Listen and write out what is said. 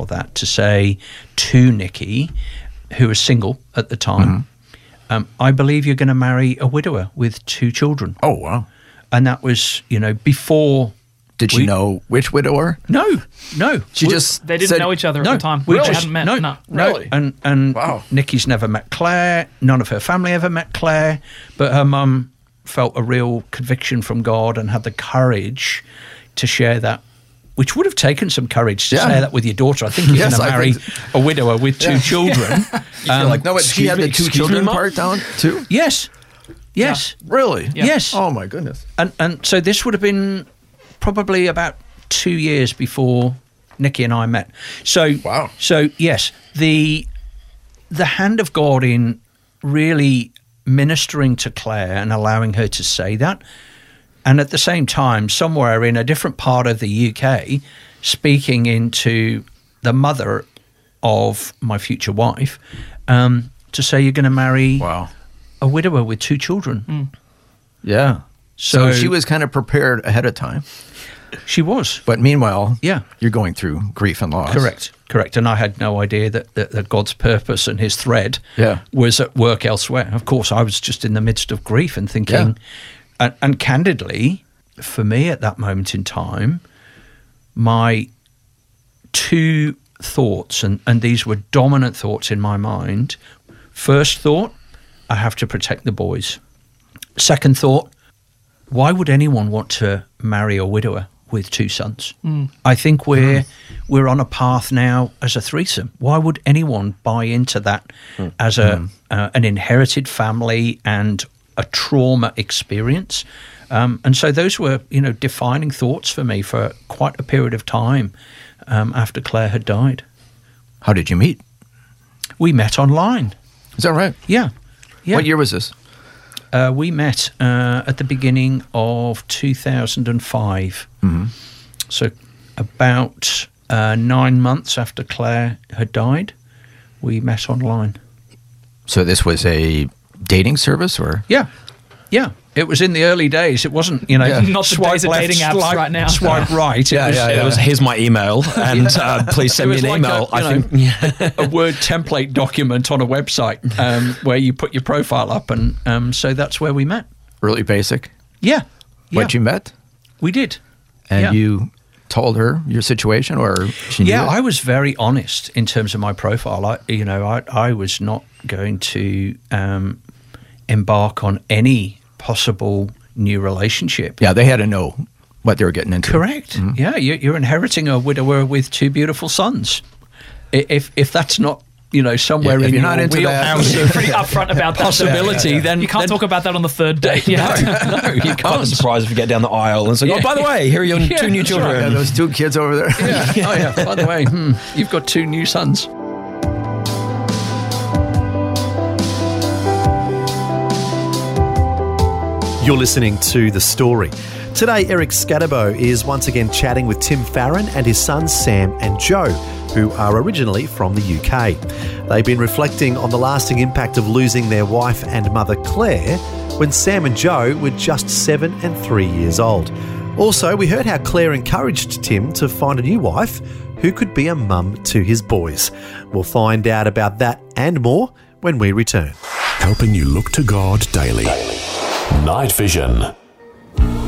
of that to say to Nikki, who was single at the time, I believe you're going to marry a widower with 2 children. Oh, wow. And that was, before... Did she know which widower? No. She just They didn't know each other at the time. We They just, hadn't met. No. Really? And Wow. Nikki's never met Claire. None of her family ever met Claire. But her mum felt a real conviction from God and had the courage to share that, which would have taken some courage to share that with your daughter. I think you're Yes, going to marry a widower with 2 children. You're like, no, but she had the 2 children part down too? Yes. Really? Yeah. Yes. Oh, my goodness. And so this would have been probably about 2 years before Nikki and I met. So Wow. So yes, the hand of God in really ministering to Claire and allowing her to say that, and at the same time, somewhere in a different part of the UK, speaking into the mother of my future wife, to say you're going to marry Wow. a widower with 2 children. Yeah. So she was kind of prepared ahead of time. She was. But meanwhile, Yeah. you're going through grief and loss. Correct. And I had no idea that God's purpose and his thread was at work elsewhere. Of course, I was just in the midst of grief and thinking, and candidly, for me at that moment in time, my 2 thoughts, and these were dominant thoughts in my mind. First thought, I have to protect the boys. Second thought, why would anyone want to marry a widower with 2 sons? I think we're on a path now as a threesome. Why would anyone buy into that as an inherited family and a trauma experience? And so those were, defining thoughts for me for quite a period of time after Claire had died. How did you meet? We met online. Is that right? Yeah. What year was this? We met at the beginning of 2005. So about 9 months after Claire had died, we met online. So this was a dating service, or? Yeah. It was in the early days. It wasn't, Not the swipe days of left, dating apps right now. Swipe right. It was, here's my email, and please send me an email. A Word template document on a website where you put your profile up, and so that's where we met. Really basic? Yeah. But you met? We did. And you told her your situation, or she knew it? I was very honest in terms of my profile. I was not going to embark on any possible new relationship. Yeah, they had to know what they were getting into. Correct. Yeah, you're inheriting a widower with 2 beautiful sons. If that's not somewhere in you're your not into wheelhouse You're pretty upfront about that possibility, then you can't talk about that on the 3rd date. No, you Quite can't. surprised if you get down the aisle and say, oh, by the way, here are your 2 new children. Yeah, those 2 kids over there. Yeah. Oh yeah. By the way, you've got 2 new sons. You're listening to The Story. Today, Eric Scatterbo is once again chatting with Tim Farron and his sons Sam and Joe, who are originally from the UK. They've been reflecting on the lasting impact of losing their wife and mother Claire when Sam and Joe were just 7 and 3 years old. Also, we heard how Claire encouraged Tim to find a new wife who could be a mum to his boys. We'll find out about that and more when we return. Helping you look to God daily. Night Vision.